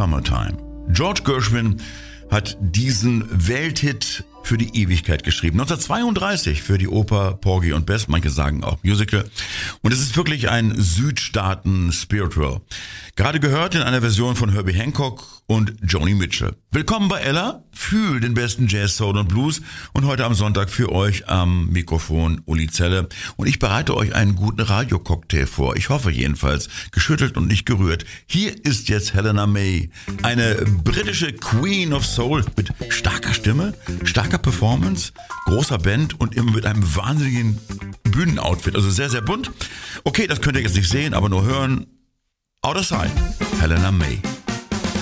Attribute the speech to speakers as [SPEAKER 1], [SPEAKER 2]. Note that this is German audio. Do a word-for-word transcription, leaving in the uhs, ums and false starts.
[SPEAKER 1] Summertime. George Gershwin hat diesen Welthit für die Ewigkeit geschrieben. neunzehnhundertzweiunddreißig für die Oper Porgy und Bess, manche sagen auch Musical. Und es ist wirklich ein Südstaaten-Spiritual. Gerade gehört in einer Version von Herbie Hancock und Joni Mitchell. Willkommen bei Ella, fühl den besten Jazz, Soul und Blues. Und heute am Sonntag für euch am Mikrofon Uli Zelle. Und ich bereite euch einen guten Radiococktail vor. Ich hoffe jedenfalls, geschüttelt und nicht gerührt. Hier ist jetzt Helena May, eine britische Queen of Soul mit starker Stimme, starker Performance, großer Band und immer mit einem wahnsinnigen Bühnenoutfit. Also sehr, sehr bunt. Okay, das könnt ihr jetzt nicht sehen, aber nur hören. Out of Sight, Helena May.